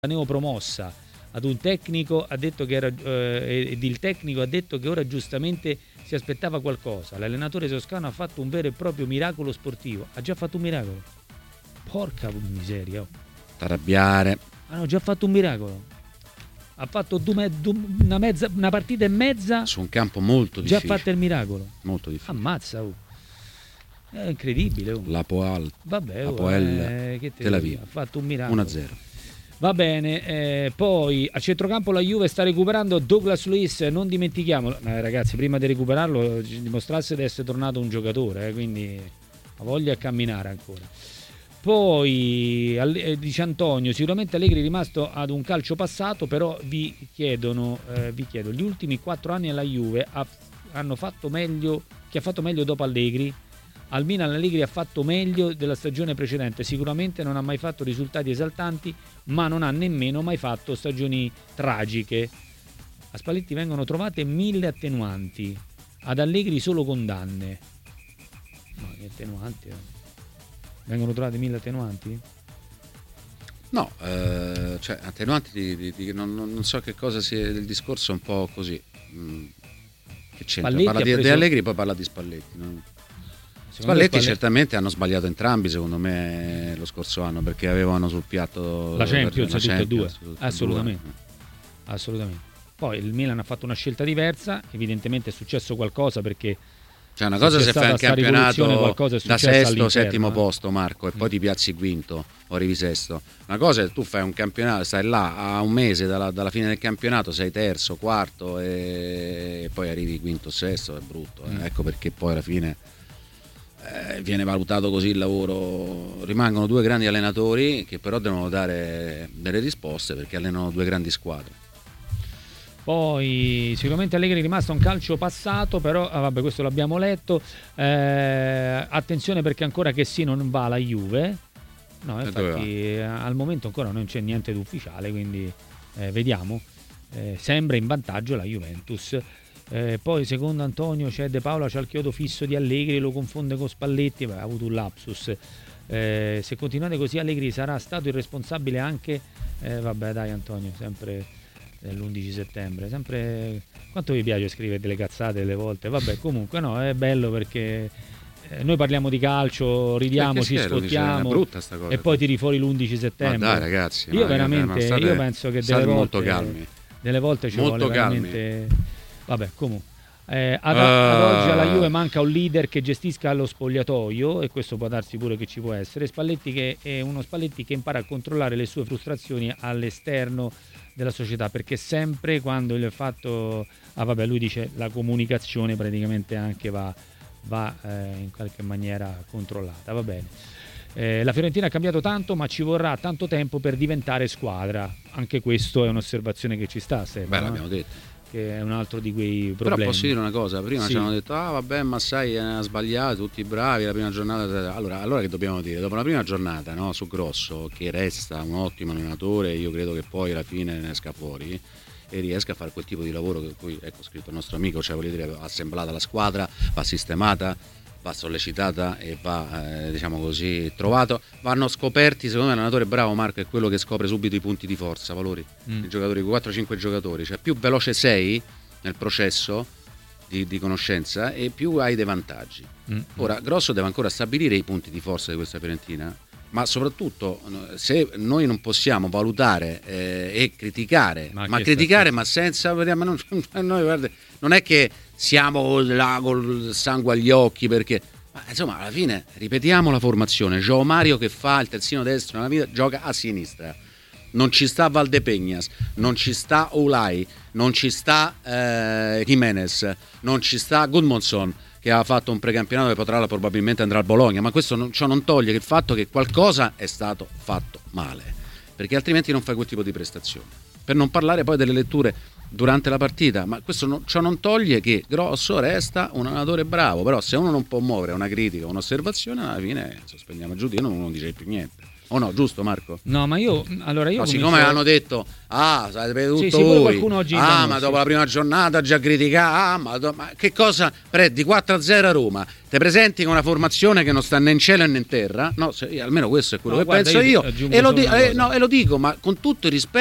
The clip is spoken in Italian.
neopromossa ad un tecnico ha detto che era ed il tecnico ha detto che ora giustamente si aspettava qualcosa. L'allenatore toscano ha fatto un vero e proprio miracolo sportivo. Ha già fatto un miracolo? Porca miseria. T'arrabbiare. Hanno già fatto un miracolo. Ha fatto una partita e mezza su un campo molto difficile. Già fatto il miracolo. Molto difficile. Ammazza. È incredibile. L'Apoel. Vabbè, che Tel Aviv. Ha fatto un miracolo. 1-0. Va bene, poi a centrocampo la Juve sta recuperando Douglas Luiz, non dimentichiamolo, ragazzi, prima di recuperarlo dimostrasse di essere tornato un giocatore, quindi ha voglia di camminare ancora. Poi dice Antonio, sicuramente Allegri è rimasto ad un calcio passato, però vi chiedo, gli ultimi 4 anni alla Juve hanno fatto meglio, chi ha fatto meglio dopo Allegri? Al Milan Allegri ha fatto meglio della stagione precedente, sicuramente non ha mai fatto risultati esaltanti, ma non ha nemmeno mai fatto stagioni tragiche. A Spalletti vengono trovate 1000 attenuanti, ad Allegri solo condanne. No, che attenuanti? Vengono trovate 1000 attenuanti? No, cioè attenuanti non so che cosa sia, il discorso è un po' così. Che c'entra? Spalletti parla di Allegri, poi parla di Spalletti, no? Spalletti certamente hanno sbagliato entrambi, secondo me, lo scorso anno, perché avevano sul piatto la Champions, tutte e due. Assolutamente. Poi il Milan ha fatto una scelta diversa, evidentemente è successo qualcosa, perché cioè una cosa se fai un campionato da sesto o settimo posto, Marco, e poi ti piazzi quinto o arrivi sesto. Una cosa è tu fai un campionato, stai là a un mese dalla fine del campionato, sei terzo, quarto e poi arrivi quinto o sesto, è brutto. Ecco perché poi alla fine viene valutato così il lavoro. Rimangono due grandi allenatori che però devono dare delle risposte, perché allenano due grandi squadre. Poi sicuramente Allegri è rimasto un calcio passato, però vabbè, questo l'abbiamo letto. Attenzione, perché ancora che sì non va alla Juve. No, infatti al momento ancora non c'è niente di ufficiale, quindi vediamo. Sembra in vantaggio la Juventus. Poi secondo Antonio c'è De Paola, c'ha il chiodo fisso di Allegri, lo confonde con Spalletti. Ha avuto un lapsus. Se continuate così Allegri sarà stato il responsabile anche vabbè dai Antonio, sempre l'11 settembre, sempre quanto vi piace scrivere delle cazzate delle volte, vabbè, comunque no, è bello perché noi parliamo di calcio, ridiamo, ci sfottiamo, brutta sta cosa, e poi tiri fuori l'11 settembre. Ma dai ragazzi, io veramente io penso che delle volte molto calmi, delle volte ci molto vuole calmi. veramente. Vabbè, comunque ad oggi alla Juve manca un leader che gestisca lo spogliatoio, e questo può darsi pure che ci può essere. Spalletti, che è uno Spalletti che impara a controllare le sue frustrazioni all'esterno della società, perché sempre quando il fatto lui dice la comunicazione praticamente anche va in qualche maniera controllata, va bene. La Fiorentina ha cambiato tanto, ma ci vorrà tanto tempo per diventare squadra. Anche questo è un'osservazione che ci sta, Stefano. L'abbiamo detto, che è un altro di quei problemi. Però posso dire una cosa, prima sì. Ci hanno detto vabbè, ma sai, ha sbagliato, tutti bravi, la prima giornata. Allora che dobbiamo dire? Dopo la prima giornata, no, su Grosso, che resta un ottimo allenatore, io credo che poi alla fine ne esca fuori e riesca a fare quel tipo di lavoro che poi, ecco, scritto il nostro amico, cioè voglio dire, va assemblata la squadra, va sistemata, va sollecitata e va diciamo così trovato. Vanno scoperti, secondo me l'allenatore bravo, Marco, è quello che scopre subito i punti di forza, valori, i giocatori, 4-5 giocatori, cioè più veloce sei nel processo di conoscenza e più hai dei vantaggi. Ora Grosso deve ancora stabilire i punti di forza di questa Fiorentina, ma soprattutto se noi non possiamo valutare e criticare, ma senza noi, guarda, non è che siamo là col sangue agli occhi, perché insomma alla fine ripetiamo la formazione. Gio Mario che fa il terzino destro nella vita gioca a sinistra, non ci sta Valdepegnas, non ci sta Olai, non ci sta Jimenez, non ci sta Gudmundsson, che ha fatto un precampionato che potrà probabilmente andrà al Bologna, ma questo non toglie il fatto che qualcosa è stato fatto male, perché altrimenti non fai quel tipo di prestazione. Per non parlare poi delle letture durante la partita, ma questo ciò non toglie che Grosso resta un allenatore bravo, però se uno non può muovere una critica, un'osservazione, alla fine sospendiamo il giudizio, non dice più niente. o no, giusto Marco? No, ma io siccome hanno detto sapete tutto sì, voi, qualcuno oggi ma dopo la prima giornata già criticato, ma che cosa prendi 4-0 a Roma, te presenti con una formazione che non sta né in cielo né in terra, no, almeno questo è quello che penso io, e lo dico, ma con tutto il rispetto